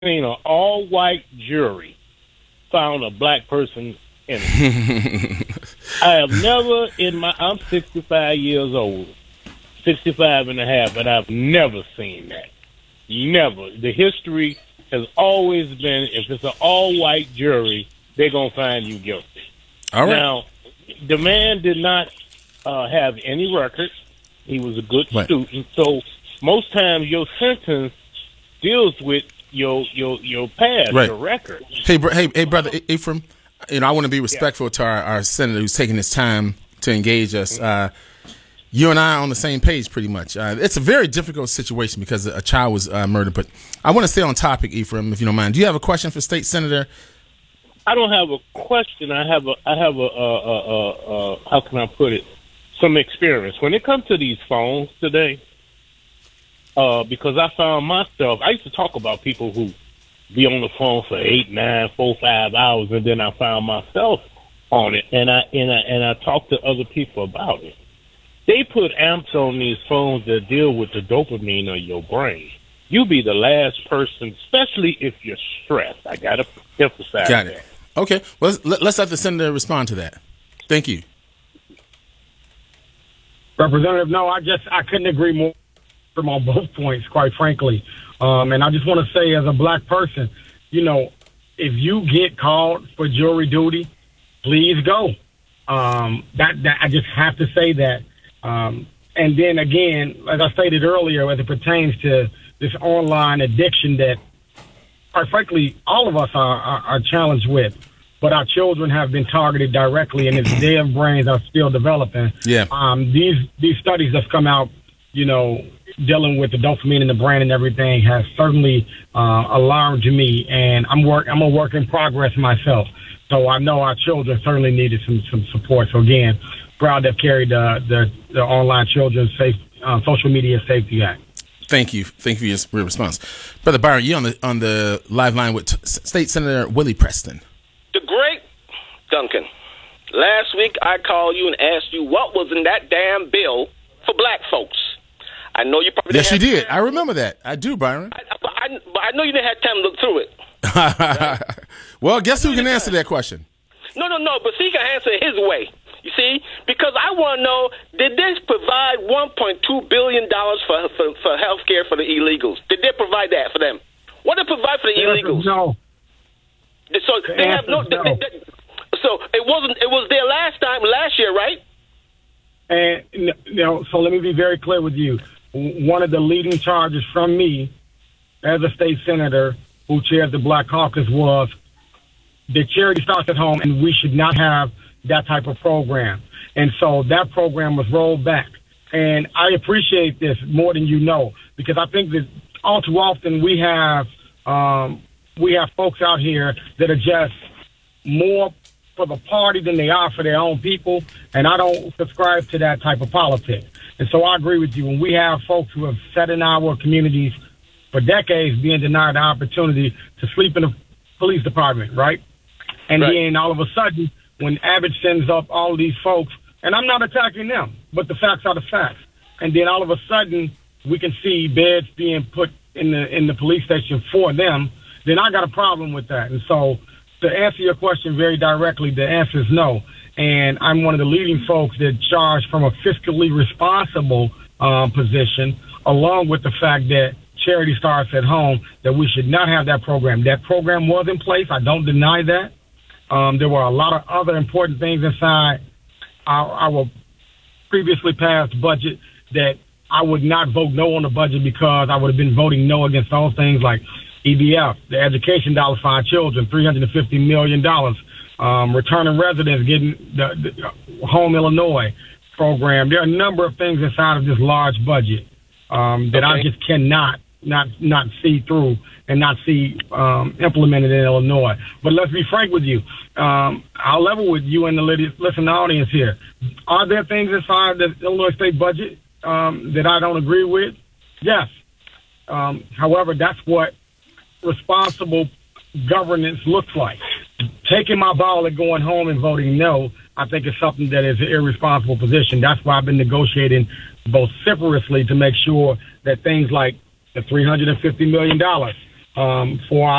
seen an all-white jury found a black person in it. I have never I'm 65 years old, 65 and a half, and I've never seen that. Never. The history has always been, if it's an all-white jury, they're going to find you guilty. All right. Now, the man did not have any records. He was a good student. So most times your sentence deals with your past, your record. Hey, brother Ephraim, I want to be respectful to our senator who's taking his time to engage us. You and I are on the same page pretty much. It's a very difficult situation because a child was murdered. But I want to stay on topic, Ephraim, if you don't mind. Do you have a question for State Senator? I don't have a question. I have a how can I put it? Some experience. When it comes to these phones today, because I found myself, I used to talk about people who be on the phone for 8, 9, 4, 5 hours, and then I found myself on it, and I talked to other people about it. They put amps on these phones that deal with the dopamine of your brain. You be the last person, especially if you're stressed. I got to emphasize that. Got it. Okay. Well, let's have the senator respond to that. Thank you. Representative, no, I couldn't agree more on both points, quite frankly. And I just want to say, as a black person, if you get called for jury duty, please go. That I just have to say that. And then again, as I stated earlier, as it pertains to this online addiction that, quite frankly, all of us are challenged with, but our children have been targeted directly, and their brains are still developing. Yeah. These studies that's come out, dealing with the dopamine in the brain and everything has certainly alarmed me, and I'm a work in progress myself. So I know our children certainly needed some support. So again, proud to have carried the online children's social media safety act. Thank you for your response, Brother Byron. You on the live line with State Senator Willie Preston. The great Duncan. Last week I called you and asked you what was in that damn bill for black folks. I know you probably yes, you did. I remember that. I do, Byron. But I know you didn't have time to look through it. Right? Well, guess who can answer that question? No. But see, he can answer it his way. You see, because I want to know: did they provide $1.2 billion for health care for the illegals? Did they provide that for them? What did they provide for the illegals? No. So they have no. So it wasn't. It was there last year, right? And so let me be very clear with you. One of the leading charges from me as a state senator who chairs the Black Caucus was the charity starts at home, and we should not have that type of program. And so that program was rolled back. And I appreciate this more than you know, because I think that all too often we have folks out here that are just more for the party than they are for their own people, and I don't subscribe to that type of politics. And so I agree with you. When we have folks who have sat in our communities for decades being denied the opportunity to sleep in the police department, right? And then all of a sudden, when Abbott sends up all of these folks, and I'm not attacking them, but the facts are the facts, and then all of a sudden we can see beds being put in the police station for them, then I got a problem with that. And so to answer your question very directly, the answer is no. And I'm one of the leading folks that charge from a fiscally responsible position, along with the fact that charity starts at home, that we should not have that program. That program was in place. I don't deny that. There were a lot of other important things inside our previously passed budget that I would not vote no on the budget, because I would have been voting no against those things like EBF, the education dollars for our children, $350 million, returning residents getting the Home Illinois program. There are a number of things inside of this large budget that I just cannot not see through and not see implemented in Illinois. But let's be frank with you. I'll level with you and the listening audience here. Are there things inside the Illinois state budget that I don't agree with? Yes. However, that's what responsible governance looks like. Taking my ball and going home and voting no, I think is something that is an irresponsible position. That's why I've been negotiating vociferously to make sure that things like the $350 million for